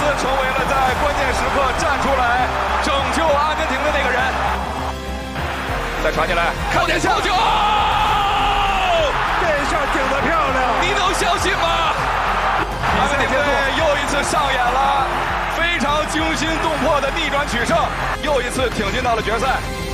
斯成为了在关键时刻站出来拯救阿根廷的那个人。再传进来，靠点球球， 这下顶得漂亮！ 你能相信吗？阿根廷队又一次上演了非常惊心动魄的逆转取胜，又一次挺进到了决赛。